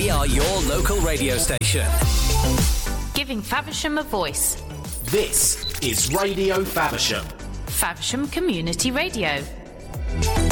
We are your local radio station. Giving Faversham a voice. This is Radio Faversham. Faversham Community Radio.